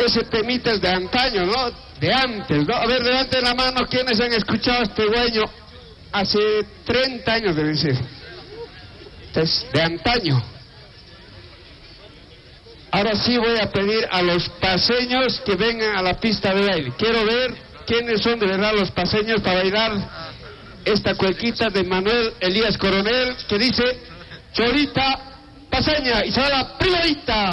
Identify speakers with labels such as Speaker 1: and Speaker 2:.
Speaker 1: ese temita es de antaño, ¿no? De antes, ¿no? A ver, levanten la mano quienes han escuchado este güeño hace 30 años, debe ser. Es de antaño. Ahora sí voy a pedir a los paseños que vengan a la pista de baile. Quiero ver quiénes son de verdad los paseños para bailar esta cuequita de Manuel Elías Coronel, que dice Chorita Paseña, y se va la primerita.